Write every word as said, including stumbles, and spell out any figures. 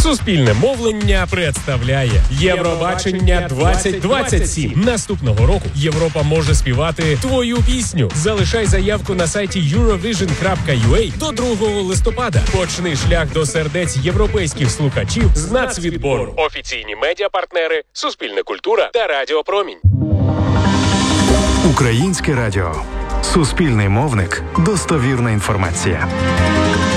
Суспільне мовлення представляє Євробачення двадцять двадцять сім. Наступного року Європа може співати твою пісню. Залишай заявку на сайті Eurovision крапка ю а до другого листопада. Почни шлях до сердець європейських слухачів з нацвідбору. Офіційні медіапартнери Суспільне культура та Радіо Промінь. Українське радіо. Суспільний мовник. Достовірна інформація.